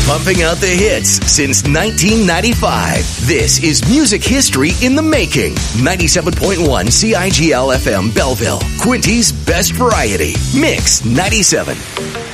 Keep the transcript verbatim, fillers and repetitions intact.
pumping out the hits since nineteen ninety-five. This is music history in the making. ninety-seven point one C I G L F M Belleville, Quinty's best variety. Mix ninety-seven.